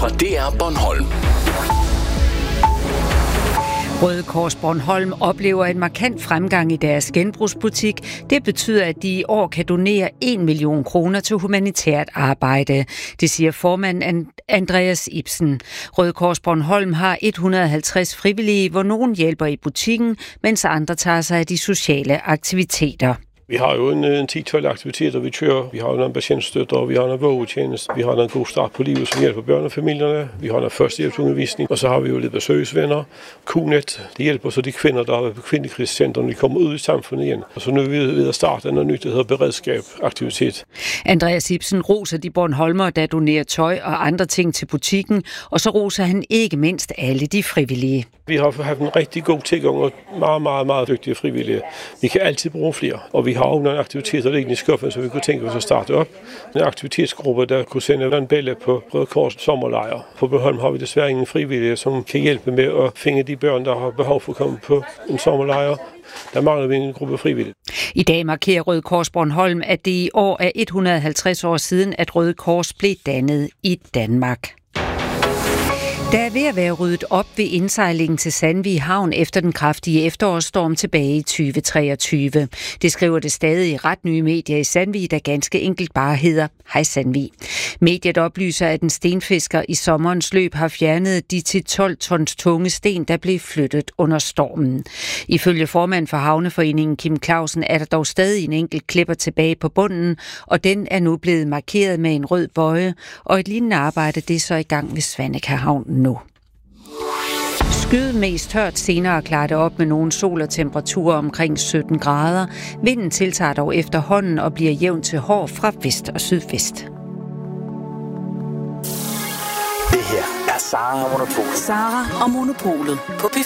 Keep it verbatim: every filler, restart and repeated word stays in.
fra D R Bornholm. Røde Kors Bornholm oplever en markant fremgang i deres genbrugsbutik. Det betyder, at de i år kan donere en million kroner til humanitært arbejde. Det siger formand Andreas Ibsen. Røde Kors Bornholm har et hundrede og halvtreds frivillige, hvor nogen hjælper i butikken, mens andre tager sig af de sociale aktiviteter. Vi har jo en, en ti tolv aktiviteter, vi kører. Vi har nogle patientstøtter, vi har nogle vågetjeneste, vi har en god start på livet, som hjælper børnefamilierne. Vi har en førstehjælpsundervisning, og så har vi jo lidt besøgsvenner. Q net, det hjælper så de kvinder, der er på kvindekrisecentrene, de kommer ud i samfundet igen. Og så nu er vi ved at starte noget nyt, der hedder beredskab, aktivitet. Andreas Ibsen roser de bornholmere, der donerer tøj og andre ting til butikken, og så roser han ikke mindst alle de frivillige. Vi har haft en rigtig god tilgang og meget, meget, meget dygtige frivillige. Vi kan altid bruge flere, og vi har også nogle aktiviteter liggende i skuffen, så vi kunne tænke os at starte op. En aktivitetsgruppe, der kunne sende en bælle på Røde Kors sommerlejr. På Bornholm har vi desværre ingen frivillige, som kan hjælpe med at finde de børn, der har behov for at komme på en sommerlejr. Der mangler vi en gruppe frivillige. I dag markerer Røde Kors Bornholm, at det i år er et hundrede og halvtreds år siden, at Røde Kors blev dannet i Danmark. Der er ved at være ryddet op ved indsejlingen til Sandvig Havn efter den kraftige efterårsstorm tilbage i tyve treogtyve. Det skriver det stadig i ret nye medier i Sandvig, der ganske enkelt bare hedder Hej Sandvig. Mediet oplyser, at en stenfisker i sommerens løb har fjernet de til tolv tons tunge sten, der blev flyttet under stormen. Ifølge formand for Havneforeningen Kim Clausen er der dog stadig en enkelt klipper tilbage på bunden, og den er nu blevet markeret med en rød bøje, og et lignende arbejde det er så i gang ved Svaneke Havn nu. Skyet mest tørt, senere klarer det op med nogle sol og temperaturer omkring sytten grader. Vinden tiltager dog efterhånden og bliver jævn til hård fra vest og sydvest. Det her er Sara og Monopolet. Sara og Monopolet på P